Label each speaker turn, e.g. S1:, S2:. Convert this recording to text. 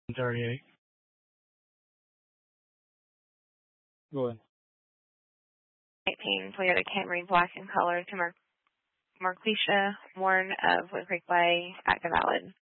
S1: 38. Go ahead.
S2: 18 Toyota Camry, black in color, to Marquisha Warren of Wood Creek Way, active valid.